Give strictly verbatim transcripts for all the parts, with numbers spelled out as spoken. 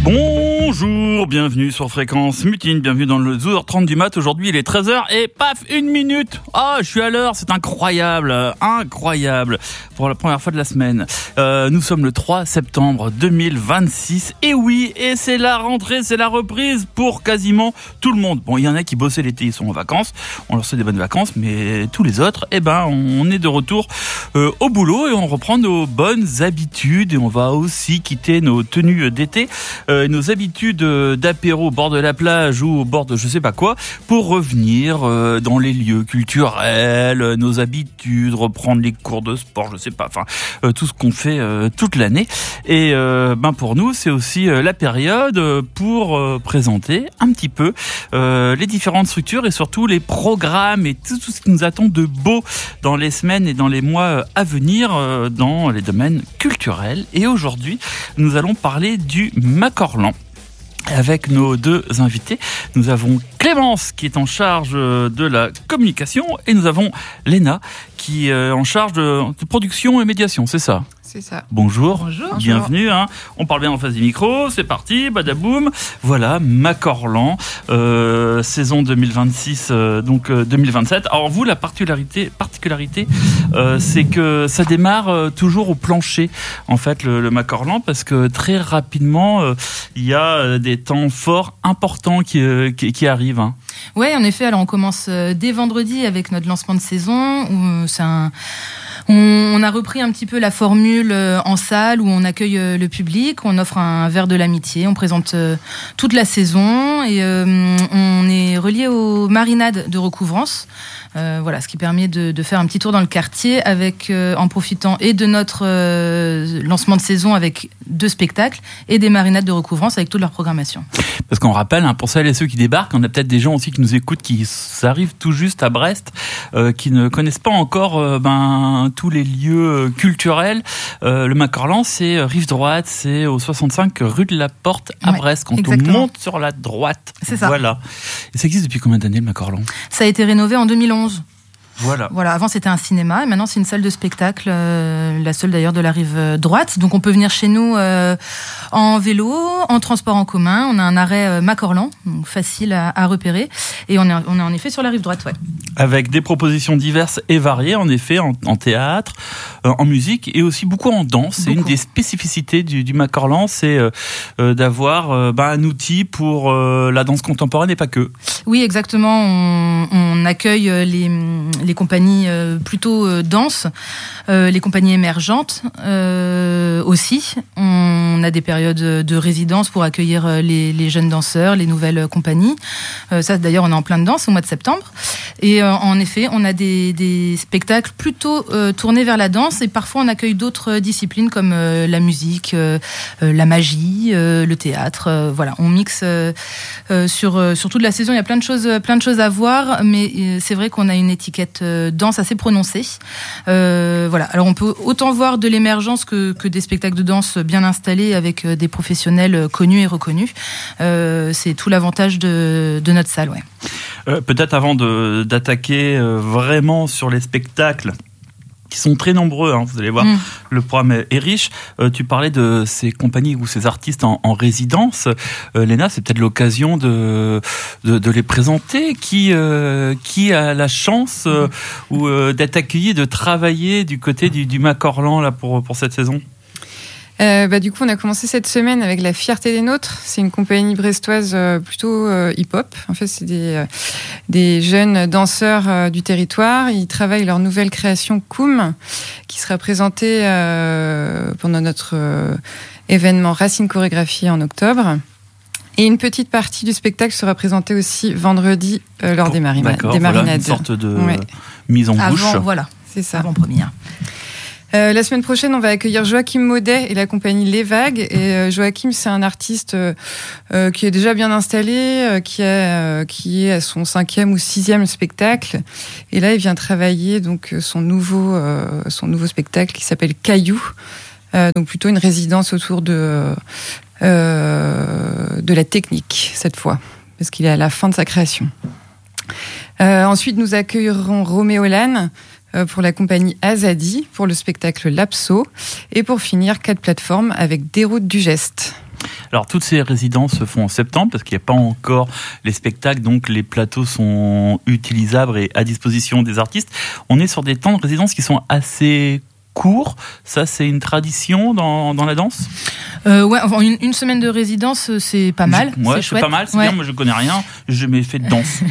Bonjour, bienvenue sur Fréquence Mutine, bienvenue dans le douze heures trente du mat. Aujourd'hui il est treize heures et paf, une minute. Ah, oh, je suis à l'heure, c'est incroyable, incroyable. Pour la première fois de la semaine. Euh, nous sommes le trois septembre deux mille vingt-six. Et oui, et c'est la rentrée, c'est la reprise pour quasiment tout le monde. Bon, il y en a qui bossaient l'été, ils sont en vacances. On leur souhaite des bonnes vacances, mais tous les autres, eh ben, on est de retour euh, au boulot et on reprend nos bonnes habitudes et on va aussi quitter nos tenues d'été. Euh, nos habitudes d'apéro au bord de la plage ou au bord de je sais pas quoi pour revenir euh, dans les lieux culturels, nos habitudes, reprendre les cours de sport, je sais pas, enfin euh, tout ce qu'on fait euh, toute l'année. Et euh, ben pour nous, c'est aussi euh, la période pour euh, présenter un petit peu euh, les différentes structures et surtout les programmes et tout, tout ce qui nous attend de beau dans les semaines et dans les mois à venir euh, dans les domaines culturels. Et aujourd'hui, nous allons parler du Macorlan. Avec nos deux invités, nous avons Clémence qui est en charge de la communication et nous avons Léna qui est en charge de, de production et médiation, c'est ça ? C'est ça. Bonjour, Bonjour. Bienvenue. Hein. On parle bien en face des micros, c'est parti, badaboum. Voilà, Macorlan, euh, saison deux mille vingt-six, euh, donc euh, deux mille vingt-sept. Alors vous, la particularité, particularité euh, c'est que ça démarre euh, toujours au plancher, en fait, le, le Macorlan, parce que très rapidement, euh, il y a euh, des temps forts importants qui, euh, qui, qui arrivent. Hein. Oui, en effet. Alors on commence euh, dès vendredi avec notre lancement de saison. Où, euh, c'est un... On a repris un petit peu la formule en salle où on accueille le public, on offre un verre de l'amitié, on présente toute la saison et on est relié aux marinades de recouvrance. Euh, voilà, ce qui permet de, de faire un petit tour dans le quartier avec, euh, en profitant et de notre euh, lancement de saison avec deux spectacles et des marinades de recouvrance avec toute leur programmation. Parce qu'on rappelle, hein, pour celles et ceux qui débarquent, on a peut-être des gens aussi qui nous écoutent, qui arrivent tout juste à Brest, euh, qui ne connaissent pas encore euh, ben, tous les lieux culturels. Euh, le Macorlan, c'est rive droite, c'est au soixante-cinq rue de la Porte à ouais, Brest, quand exactement. On monte sur la droite. C'est ça. Voilà. Et ça existe depuis combien d'années, le Macorlan ? Ça a été rénové en deux mille onze. Voilà. Voilà. Avant, c'était un cinéma et maintenant, c'est une salle de spectacle, euh, la seule d'ailleurs de la rive droite. Donc, on peut venir chez nous euh, en vélo, en transport en commun. On a un arrêt euh, Macorlan, donc facile à, à repérer. Et on est, on est en effet sur la rive droite, ouais. Avec des propositions diverses et variées, en effet, en, en théâtre, euh, en musique et aussi beaucoup en danse. Beaucoup. C'est une des spécificités du, du Macorlan, c'est euh, euh, d'avoir euh, bah, un outil pour euh, la danse contemporaine et pas que. Oui, exactement. On, on accueille les, les compagnies euh, plutôt euh, danses, euh, les compagnies émergentes euh, aussi. On a des périodes de résidence pour accueillir les, les jeunes danseurs, les nouvelles compagnies. Euh, ça, d'ailleurs, on est en plein dedans, c'est au mois de septembre. Et euh, en effet, on a des, des spectacles plutôt euh, tournés vers la danse et parfois on accueille d'autres disciplines comme euh, la musique, euh, euh, la magie, euh, le théâtre. Euh, voilà, on mixe euh, euh, sur, euh, sur toute la saison. Il y a plein de choses, plein de choses à voir, mais euh, c'est vrai qu'on a une étiquette euh, danse assez prononcée. Euh, voilà. Alors on peut autant voir de l'émergence que, que des spectacles de danse bien installés avec euh, des professionnels connus et reconnus. Euh, c'est tout l'avantage de, de notre salle, ouais. Euh, peut-être avant de, d'attaquer euh, vraiment sur les spectacles qui sont très nombreux, hein, vous allez voir, mmh. le programme est riche. Euh, tu parlais de ces compagnies ou ces artistes en, en résidence. Euh, Léna, c'est peut-être l'occasion de, de, de les présenter. Qui, euh, qui a la chance euh, mmh. ou, euh, d'être accueilli, de travailler du côté du, du Macorlan là, pour, pour cette saison ? Euh, bah, du coup, on a commencé cette semaine avec La Fierté des Nôtres. C'est une compagnie brestoise euh, plutôt euh, hip-hop. En fait, c'est des, euh, des jeunes danseurs euh, du territoire. Ils travaillent leur nouvelle création Koum, qui sera présentée euh, pendant notre euh, événement Racine Chorégraphie en octobre. Et une petite partie du spectacle sera présentée aussi vendredi euh, lors des, marina- des marinades. Voilà, une sorte de ouais. mise en Avant, bouche. Voilà, c'est ça. Avant première. Euh, la semaine prochaine, on va accueillir Joachim Maudet et la compagnie Les Vagues. Et euh, Joachim, c'est un artiste euh, euh, qui est déjà bien installé, euh, qui, a, euh, qui est à son cinquième ou sixième spectacle. Et là, il vient travailler donc son nouveau, euh, son nouveau spectacle qui s'appelle Caillou. Euh, donc plutôt une résidence autour de, euh, de la technique cette fois, parce qu'il est à la fin de sa création. Euh, ensuite, nous accueillerons Roméo Lannes pour la compagnie Azadi, pour le spectacle Lapso, et pour finir, quatre plateformes avec Des routes du geste. Alors toutes ces résidences se font en septembre parce qu'il n'y a pas encore les spectacles, donc les plateaux sont utilisables et à disposition des artistes. On est sur des temps de résidence qui sont assez courts. Ça, c'est une tradition dans, dans la danse ? euh, Ouais, enfin, une, une semaine de résidence, c'est pas mal. Je, ouais, c'est, c'est chouette. pas mal. C'est ouais. bien. Moi, je connais rien. J'ai jamais fait de danse.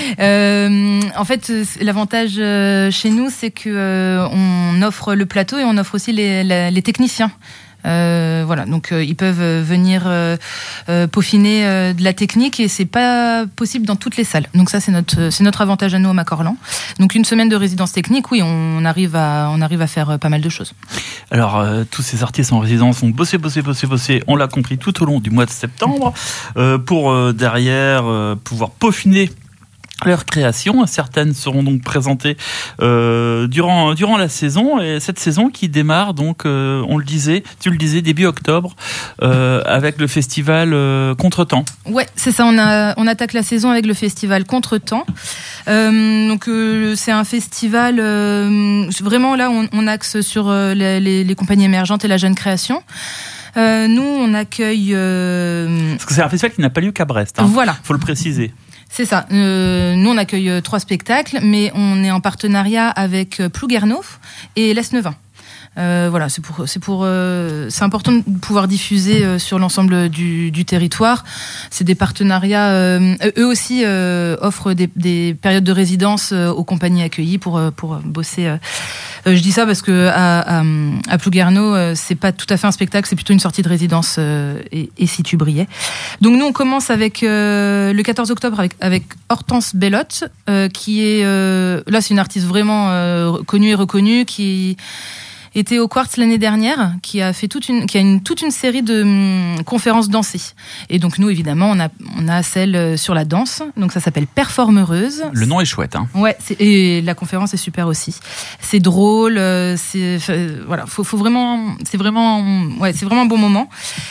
euh, en fait, l'avantage chez nous, c'est que euh, on offre le plateau et on offre aussi les, les, les techniciens. Euh, voilà, donc euh, ils peuvent venir euh, euh, peaufiner euh, de la technique et c'est pas possible dans toutes les salles. Donc ça c'est notre c'est notre avantage à nous au Macorlan. Donc une semaine de résidence technique, oui, on arrive à on arrive à faire pas mal de choses. Alors euh, tous ces artistes en résidence ont bossé, bossé, bossé, bossé. On l'a compris tout au long du mois de septembre euh, pour euh, derrière euh, pouvoir peaufiner leurs créations. Certaines seront donc présentées euh, durant durant la saison, et cette saison qui démarre donc euh, on le disait, tu le disais, début octobre euh, avec le festival euh, Contretemps. Ouais, c'est ça. On a on attaque la saison avec le festival Contretemps. Euh, donc euh, c'est un festival euh, vraiment là on, on axe sur euh, les, les, les compagnies émergentes et la jeune création. Euh, nous on accueille. Euh... Parce que c'est un festival qui n'a pas lieu qu'à Brest. Hein. Voilà. Faut le préciser. C'est ça. Euh, nous, on accueille euh, trois spectacles, mais on est en partenariat avec euh, Plouguerneau et l'Esnevin. Euh, voilà, c'est pour, c'est pour, euh, c'est important de pouvoir diffuser euh, sur l'ensemble du, du territoire. C'est des partenariats. Euh, eux aussi euh, offrent des, des périodes de résidence euh, aux compagnies accueillies pour euh, pour bosser. Euh. Euh, je dis ça parce que à, à, à Plouguerneau, euh, c'est pas tout à fait un spectacle, c'est plutôt une sortie de résidence. Euh, et, et si tu brillais. Donc nous, on commence avec euh, le quatorze octobre avec avec Hortense Bellotte, euh, qui est euh, là, c'est une artiste vraiment euh, connue et reconnue qui était au Quartz l'année dernière, qui a fait toute une, qui a une toute une série de hum, conférences dansées. Et donc nous, évidemment, on a on a celle sur la danse. Donc ça s'appelle Performereuse. Le nom est chouette, hein. Ouais, c'est, et la conférence est super aussi. C'est drôle, c'est voilà, faut faut vraiment, c'est vraiment, ouais, c'est vraiment un bon moment.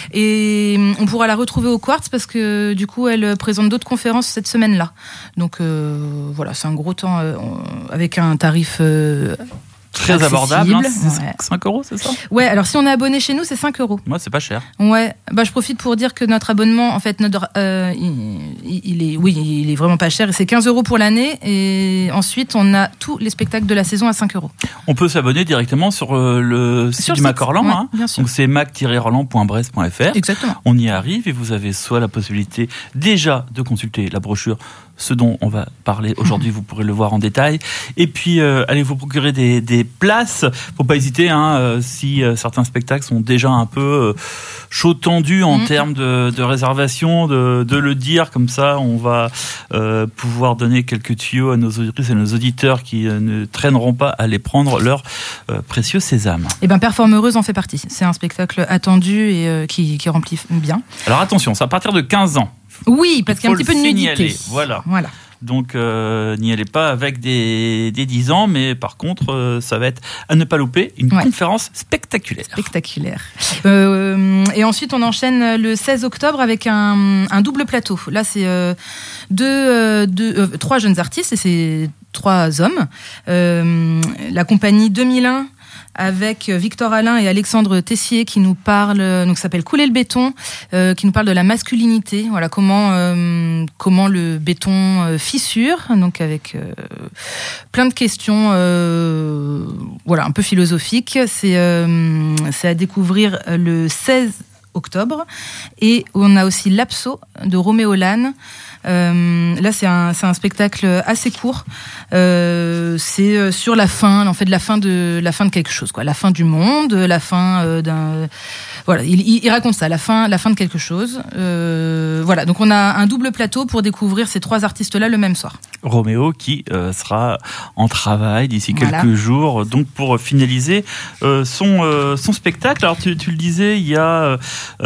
Et on pourra la retrouver au Quartz parce que du coup, elle présente d'autres conférences cette semaine-là. Donc euh, voilà, c'est un gros temps euh, avec un tarif. Euh, Très abordable, hein, ouais. cinq euros, c'est ça ? Ouais, alors si on est abonné chez nous, c'est cinq euros. Moi, c'est pas cher. Ouais, bah je profite pour dire que notre abonnement, en fait, notre, euh, il, il est, oui, il est vraiment pas cher, et c'est quinze euros pour l'année, et ensuite on a tous les spectacles de la saison à cinq euros. On peut s'abonner directement sur euh, le site sur du le Macorlan, ouais, hein. Bien sûr. Donc c'est mac tiret roland point brest point f r. Exactement. On y arrive et vous avez soit la possibilité déjà de consulter la brochure, ce dont on va parler aujourd'hui, vous pourrez le voir en détail. Et puis, euh, allez vous procurer des, des places. Faut pas hésiter, hein, euh, si euh, certains spectacles sont déjà un peu euh, chaud tendu en mmh. termes de, de réservation, de, de le dire. Comme ça, on va euh, pouvoir donner quelques tuyaux à nos auditrices et à nos auditeurs qui euh, ne traîneront pas à aller prendre leur euh, précieux sésame. Et ben, Performereuse en fait partie. C'est un spectacle attendu et euh, qui, qui remplit bien. Alors attention, c'est à partir de quinze ans. Oui, parce qu'il y a un petit peu de nudité. Voilà. Voilà. Donc euh, n'y allez pas avec des, des dix ans, mais par contre, euh, ça va être à ne pas louper une ouais. conférence spectaculaire. Spectaculaire. Euh, et ensuite, on enchaîne le seize octobre avec un, un double plateau. Là, c'est euh, deux, euh, deux, euh, trois jeunes artistes et c'est trois hommes. Euh, la compagnie deux mille un avec Victor Alain et Alexandre Tessier qui nous parlent, donc ça s'appelle Couler le béton, euh, qui nous parle de la masculinité, voilà comment euh, comment le béton euh, fissure, donc avec euh, plein de questions, euh, voilà un peu philosophiques. C'est euh, c'est à découvrir le seize octobre et on a aussi l'Abso de Roméo Lannes. Euh, là, c'est un, c'est un spectacle assez court. Euh, c'est sur la fin, en fait, la fin de la fin de quelque chose, quoi. La fin du monde, la fin euh, d'un. Voilà, il, il raconte ça, la fin, la fin de quelque chose. Euh, voilà, donc on a un double plateau pour découvrir ces trois artistes-là le même soir. Roméo qui euh, sera en travail d'ici quelques voilà. jours, donc pour finaliser euh, son euh, son spectacle. Alors tu, tu le disais, il y a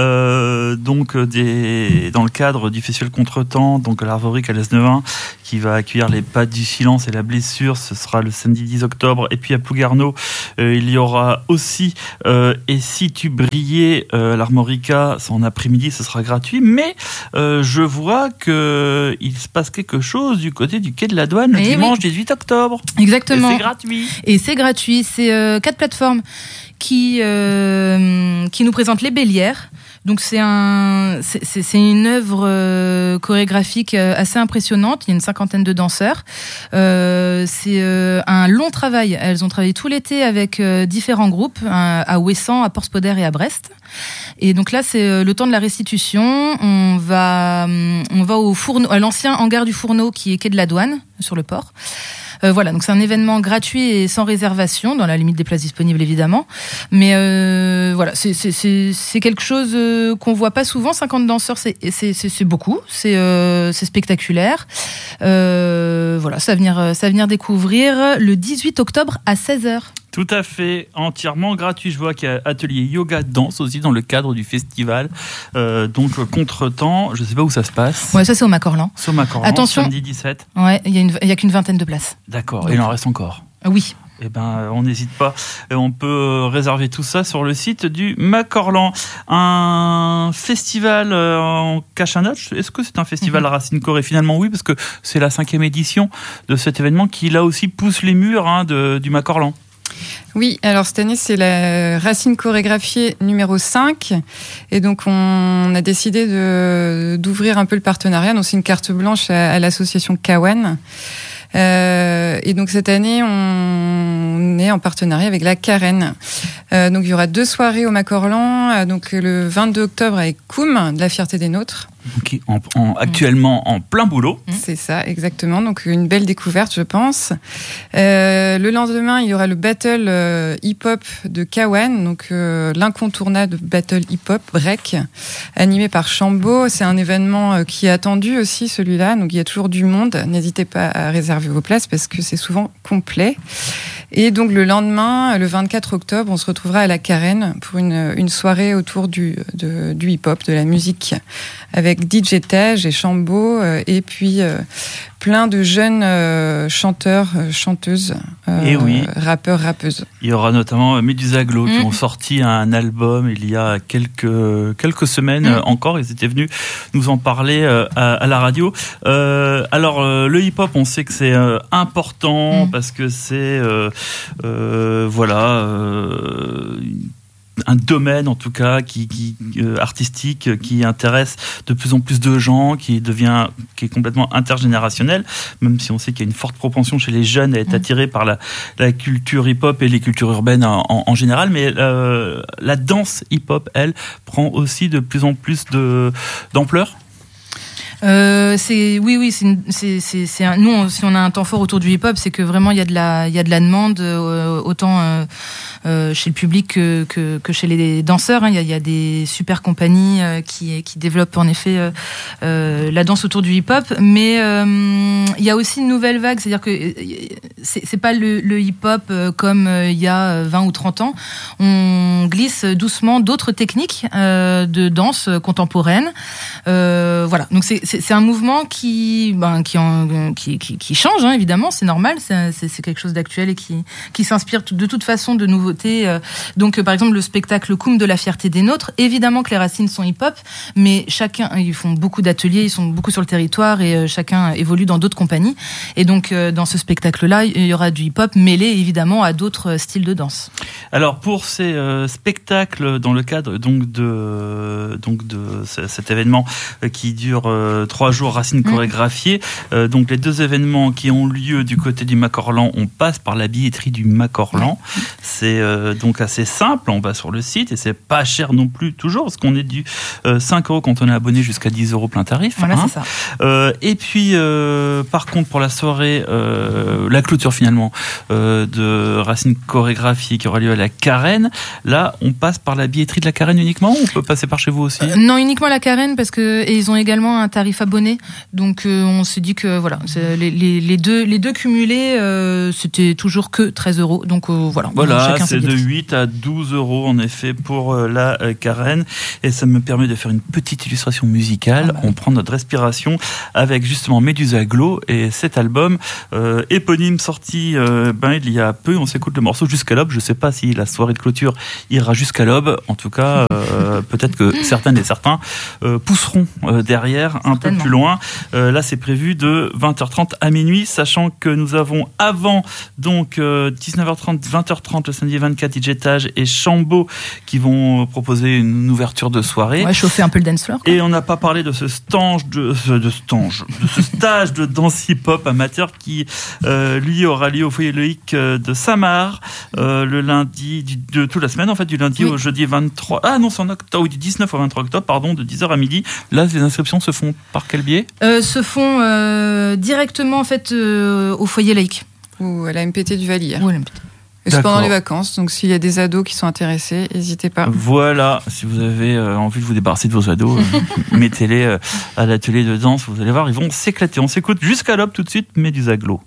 euh, donc des dans le cadre du festival Contretemps, donc à l'Arvorique à l'Esnevin, qui va accueillir les Pas du silence et la blessure. Ce sera le samedi dix octobre. Et puis à Plouguerneau, euh, il y aura aussi euh, Et si tu brillais, euh, l'Armorica, en après-midi, ce sera gratuit. Mais euh, je vois que il se passe quelque chose du côté du quai de la Douane le et dimanche oui. dix-huit octobre. Exactement. Et c'est gratuit. Et c'est gratuit. C'est euh, quatre plateformes qui euh, qui nous présentent les Bélières. Donc c'est un, c'est, c'est, c'est une œuvre euh, chorégraphique assez impressionnante. Il y a une cinquantaine de danseurs. Euh, c'est euh, un long travail. Elles ont travaillé tout l'été avec euh, différents groupes à, à Ouessant, à Porspoder et à Brest. Et donc là, c'est euh, le temps de la restitution. On va, on va au fourneau, à l'ancien hangar du Fourneau qui est quai de la Douane sur le port. Euh, voilà, donc c'est un événement gratuit et sans réservation, dans la limite des places disponibles évidemment. Mais euh, voilà, c'est, c'est, c'est, c'est quelque chose euh, qu'on voit pas souvent. cinquante danseurs, c'est, c'est, c'est, c'est beaucoup, c'est, euh, c'est spectaculaire. Euh, voilà, ça va venir, ça va venir découvrir le dix-huit octobre à seize heures. Tout à fait, entièrement gratuit. Je vois qu'il y a atelier yoga danse aussi dans le cadre du festival. Euh, donc Contretemps, je ne sais pas où ça se passe. Ouais, ça c'est au Macorlan. C'est au Macorlan, attention, samedi dix-sept. Ouais, il y a une, il y a qu'une vingtaine de places. D'accord, donc, il en reste encore. Oui. Eh ben, on n'hésite pas. On peut réserver tout ça sur le site du Macorlan. Un festival en Cache-à-Notch. Est-ce que c'est un festival mm-hmm. Racine Corée? Finalement, oui, parce que c'est la cinquième édition de cet événement qui, là aussi, pousse les murs hein, de, du Macorlan. Oui, alors cette année, c'est la Racine chorégraphiée numéro cinq. Et donc, on a décidé de, d'ouvrir un peu le partenariat. Donc, c'est une carte blanche à, à l'association Kawan. Euh, et donc, cette année, on est en partenariat avec la Carène. Euh, donc, il y aura deux soirées au Macorlan. Donc, le vingt-deux octobre avec Koum, de la Fierté des Nôtres. Qui en, en, actuellement mmh. en plein boulot. C'est ça, exactement. Donc une belle découverte, je pense. Euh, le lendemain, il y aura le battle euh, hip-hop de Kawan, donc euh, l'incontournable battle hip-hop break, animé par Chambo. C'est un événement euh, qui est attendu aussi, celui-là. Donc il y a toujours du monde. N'hésitez pas à réserver vos places parce que c'est souvent complet. Et donc le lendemain, le vingt-quatre octobre, on se retrouvera à la Carène pour une, une soirée autour du, de, du hip-hop, de la musique, avec D J Tej et Chambo, euh, et puis euh, plein de jeunes euh, chanteurs, euh, chanteuses, euh, et oui. rappeurs, rappeuses. Il y aura notamment Medusa Glow mmh. qui ont sorti un album il y a quelques, quelques semaines mmh. encore. Ils étaient venus nous en parler euh, à, à la radio. Euh, alors, euh, le hip-hop, on sait que c'est euh, important mmh. parce que c'est... Euh, euh, voilà... Euh, un domaine en tout cas qui, qui euh, artistique qui intéresse de plus en plus de gens, qui devient qui est complètement intergénérationnel, même si on sait qu'il y a une forte propension chez les jeunes à être attirés par la, la culture hip-hop et les cultures urbaines en, en, en général, mais euh, la danse hip-hop, elle, prend aussi de plus en plus de, d'ampleur. Euh, c'est oui oui c'est c'est c'est, c'est un, nous on, si on a un temps fort autour du hip-hop, c'est que vraiment il y a de la il y a de la demande euh, autant euh, euh, chez le public que que, que chez les danseurs hein. il y a il y a des super compagnies euh, qui qui développent en effet euh, euh, la danse autour du hip-hop, mais euh, il y a aussi une nouvelle vague, c'est-à-dire que c'est c'est pas le, le hip-hop euh, comme euh, il y a vingt ou trente ans. On glisse doucement d'autres techniques euh, de danse contemporaine. Euh, voilà, donc c'est C'est, c'est un mouvement qui, ben, qui, en, qui, qui, qui change, hein, évidemment, c'est normal, c'est, c'est, c'est quelque chose d'actuel et qui, qui s'inspire de toute façon de nouveautés. Donc, par exemple, le spectacle Koum de la Fierté des Nôtres, évidemment que les racines sont hip-hop, mais chacun, ils font beaucoup d'ateliers, ils sont beaucoup sur le territoire et chacun évolue dans d'autres compagnies. Et donc, dans ce spectacle-là, il y aura du hip-hop mêlé évidemment à d'autres styles de danse. Alors, pour ces euh, spectacles, dans le cadre donc de, donc de cet événement qui dure euh, trois jours Racine chorégraphiée. Euh, donc les deux événements qui ont lieu du côté du Macorlan, on passe par la billetterie du Macorlan. C'est euh, donc assez simple, on va sur le site et c'est pas cher non plus toujours parce qu'on est du euh, cinq euros quand on est abonné jusqu'à dix euros plein tarif. Voilà, hein. c'est ça. Euh, et puis euh, par contre pour la soirée, euh, la clôture finalement euh, de Racine chorégraphiée qui aura lieu à la Carène, là on passe par la billetterie de la Carène uniquement ou on peut passer par chez vous aussi? euh, Non, uniquement la Carène parce que et ils ont également un tarif abonné, donc euh, on s'est dit que voilà, c'est, les, les, les deux les deux cumulés, euh, c'était toujours que treize euros, donc euh, voilà. Voilà, c'est de huit à douze euros en effet pour euh, la euh, Carène, et ça me permet de faire une petite illustration musicale. Ah bah. On prend notre respiration avec justement Medusa Glow et cet album euh, éponyme sorti euh, ben il y a peu. On s'écoute le morceau Jusqu'à l'aube. Je sais pas si la soirée de clôture ira jusqu'à l'aube. En tout cas, euh, peut-être que certaines et certains euh, pousseront euh, derrière un peu plus loin. Euh, là, c'est prévu de vingt heures trente à minuit, sachant que nous avons avant donc euh, dix-neuf heures trente, vingt heures trente le samedi vingt-quatre, D J Tage et Chambo qui vont proposer une ouverture de soirée. On va chauffer un peu le dance floor. Et on n'a pas parlé de ce stange de, de stange, de ce stage de danse hip-hop amateur qui, euh, lui, aura lieu au foyer Loïc de Saint-Marc, euh, le lundi, du, de toute la semaine, en fait, du lundi oui. au jeudi vingt-trois, ah non, c'est en octobre, oui, du dix-neuf au vingt-trois octobre, pardon, de dix heures à midi. Là, les inscriptions se font par quel biais? euh, Se font, euh, directement, en fait, euh, au foyer Loïc. Ou à la M P T du Valire. Ou à la M P T. Et c'est pendant les vacances, donc s'il y a des ados qui sont intéressés, n'hésitez pas. Voilà, si vous avez euh, envie de vous débarrasser de vos ados, euh, mettez-les euh, à l'atelier de danse, vous allez voir, ils vont s'éclater. On s'écoute jusqu'à l'aube tout de suite, mais du Zaglo.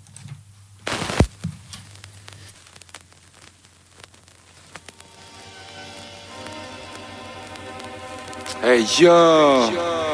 Hey yo,